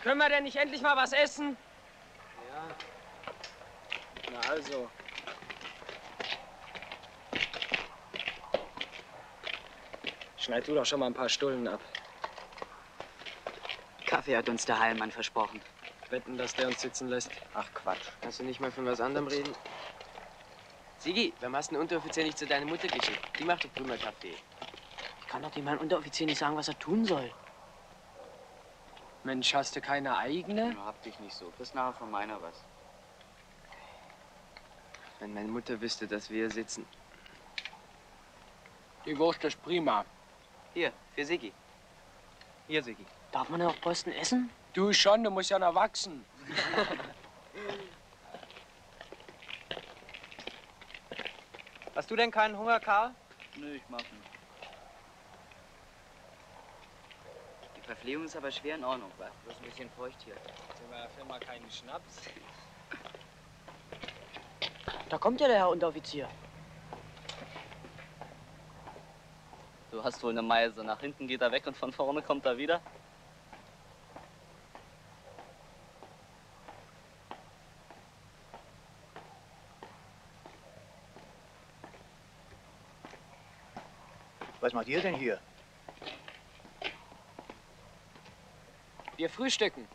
Können wir denn nicht endlich mal was essen? Ja. Na also. Schneid du doch schon mal ein paar Stullen ab. Kaffee hat uns der Heilmann versprochen. Wetten, dass der uns sitzen lässt? Ach Quatsch. Kannst du nicht mal von was anderem reden? Sigi, warum hast du den Unteroffizier nicht zu deiner Mutter geschickt? Die macht doch prima Kaffee. Ich kann doch dem Herrn Unteroffizier nicht sagen, was er tun soll. Mensch, hast du keine eigene? Hab dich nicht so. Kriegst nachher von meiner was. Wenn meine Mutter wüsste, dass wir hier sitzen. Die Wurst ist prima. Hier, für Sigi. Hier, Sigi. Darf man ja auf Posten essen? Du schon, du musst ja noch wachsen. Hast du denn keinen Hunger, Karl? Nö, ich mag nicht. Die Verpflegung ist aber schwer in Ordnung, wa? Bloß ein bisschen feucht hier. Sind wir dafür mal keinen Schnaps? Da kommt ja der Herr Unteroffizier. Du hast wohl eine Meise. Nach hinten geht er weg und von vorne kommt er wieder. Was macht ihr denn hier? Wir frühstücken.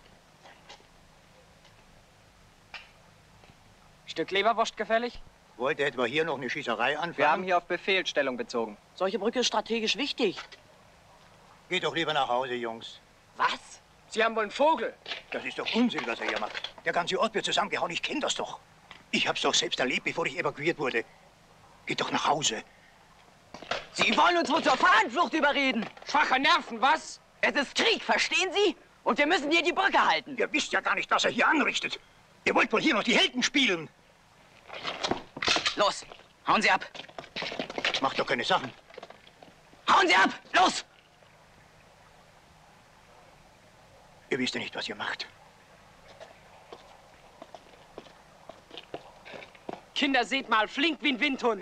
Stück Leberwurst gefällig? Wollt ihr etwa hier noch eine Schießerei anfangen? Wir haben hier auf Befehl Stellung bezogen. Solche Brücke ist strategisch wichtig. Geht doch lieber nach Hause, Jungs. Was? Sie haben wohl einen Vogel. Das ist doch Unsinn, was er hier macht. Der ganze Ort wird zusammengehauen. Ich kenne das doch. Ich hab's doch selbst erlebt, bevor ich evakuiert wurde. Geht doch nach Hause. Sie wollen uns wohl zur Fahnenflucht überreden. Schwache Nerven, was? Es ist Krieg, verstehen Sie? Und wir müssen hier die Brücke halten. Ihr wisst ja gar nicht, was er hier anrichtet. Ihr wollt wohl hier noch die Helden spielen. Los, hauen Sie ab. Macht doch keine Sachen. Hauen Sie ab, los! Ihr wisst ja nicht, was ihr macht. Kinder, seht mal, flink wie ein Windhund.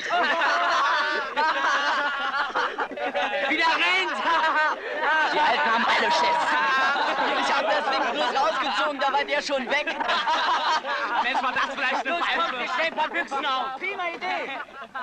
Wieder rennt! Die Alten haben alle Schiss. Ich hab das Ding bloß rausgezogen, da war der schon weg. Mensch, war das vielleicht eine Ich stell ein paar Büchsen auf. Prima Idee.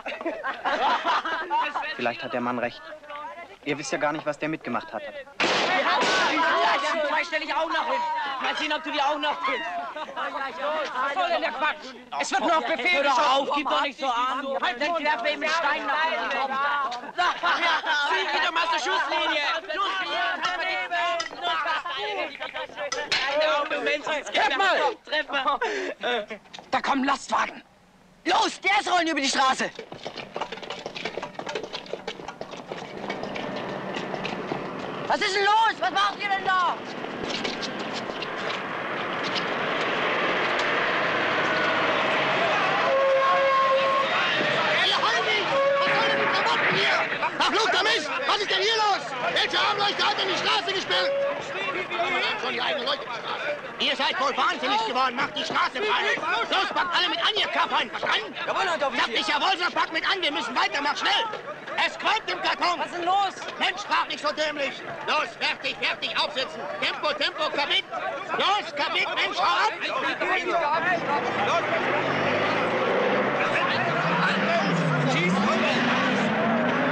Vielleicht hat der Mann recht. Ihr wisst ja gar nicht, was der mitgemacht hat. Zweistellig auch noch hin. Mal sehen, ob du die auch noch kriegst. Was soll denn der Quatsch? Es wird nur auf Befehl Hör doch geschossen. auf, gib doch nicht so an. Halt, dann werfen wir ihm einen Stein nach hinten. Sieh wieder mal zur Schusslinie. Treff mal! Treff mal. Da kommen Lastwagen. Los, die S-Rollen über die Straße. Was ist denn los? Was macht ihr denn da? Verfluchter Mist! Was ist denn hier los? Welche Armleuchter hat denn die Straße gesperrt? Schon die eigenen Leute die Straße. Ihr seid wohl wahnsinnig geworden. Macht die Straße frei. Los, packt alle mit an, ihr Kappern. Verstanden? Jawohl, Sag nicht jawohl, sondern packt mit an. Wir müssen weiter. Mach schnell. Es qualmt im Karton. Was ist denn los? Mensch, sprach nicht so dämlich. Los, fertig, fertig, aufsitzen. Tempo, Tempo, Kabit. Los, Kabit, Mensch, hau ab. Los.